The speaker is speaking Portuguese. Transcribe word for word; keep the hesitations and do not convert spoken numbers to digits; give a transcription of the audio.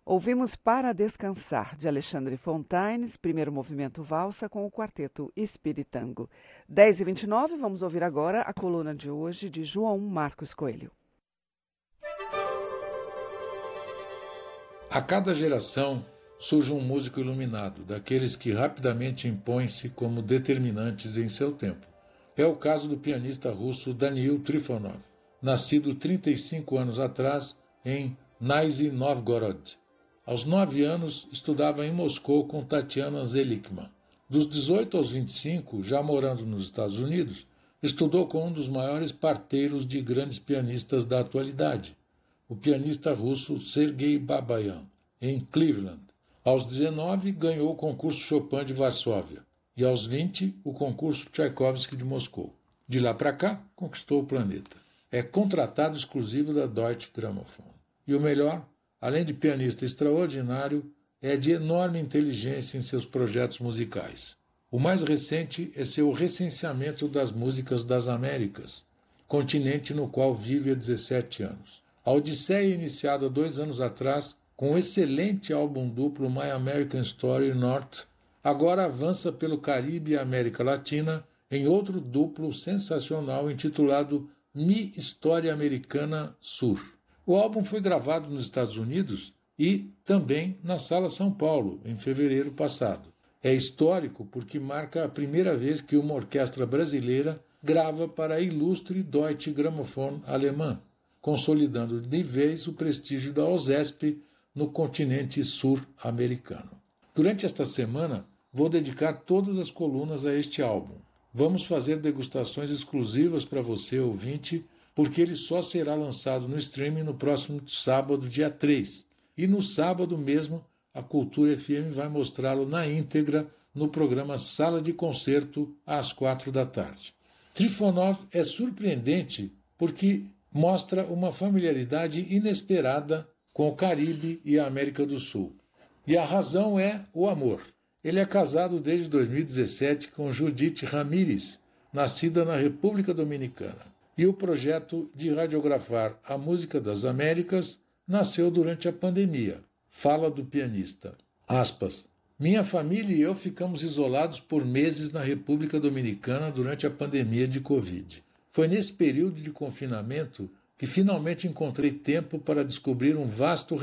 Ouvimos Para Descansar, de Alexandre Fontaines, primeiro movimento valsa com o quarteto Espiritango. dez e vinte e nove, vamos ouvir agora a coluna de hoje de João Marcos Coelho. A cada geração surge um músico iluminado, daqueles que rapidamente impõem-se como determinantes em seu tempo. É o caso do pianista russo Danil Trifonov, nascido trinta e cinco anos atrás em Nizhny Novgorod. Aos nove anos, estudava em Moscou com Tatiana Zelikman. Dos dezoito aos vinte e cinco, já morando nos Estados Unidos, estudou com um dos maiores parteiros de grandes pianistas da atualidade, o pianista russo Sergei Babayan, em Cleveland. Aos dezenove, ganhou o concurso Chopin de Varsóvia e aos vinte, o concurso Tchaikovsky de Moscou. De lá para cá, conquistou o planeta. É contratado exclusivo da Deutsche Grammophon. E o melhor, além de pianista extraordinário, é de enorme inteligência em seus projetos musicais. O mais recente é seu recenseamento das músicas das Américas, continente no qual vive há dezessete anos. A odisseia iniciada dois anos atrás, com o excelente álbum duplo My American Story North, agora avança pelo Caribe e América Latina em outro duplo sensacional intitulado Mi História Americana Sur. O álbum foi gravado nos Estados Unidos e também na Sala São Paulo, em fevereiro passado. É histórico porque marca a primeira vez que uma orquestra brasileira grava para a ilustre Deutsche Grammophon alemã, consolidando de vez o prestígio da OSESP no continente sul-americano. Durante esta semana, vou dedicar todas as colunas a este álbum. Vamos fazer degustações exclusivas para você, ouvinte, porque ele só será lançado no streaming no próximo sábado, dia três. E no sábado mesmo, a Cultura F M vai mostrá-lo na íntegra no programa Sala de Concerto, às quatro da tarde. Trifonov é surpreendente porque mostra uma familiaridade inesperada com o Caribe e a América do Sul. E a razão é o amor. Ele é casado desde dois mil e dezessete com Judith Ramírez, nascida na República Dominicana. E o projeto de radiografar a música das Américas nasceu durante a pandemia. Fala do pianista. Aspas. Minha família e eu ficamos isolados por meses na República Dominicana durante a pandemia de Covid. Foi nesse período de confinamento que finalmente encontrei tempo para descobrir um vasto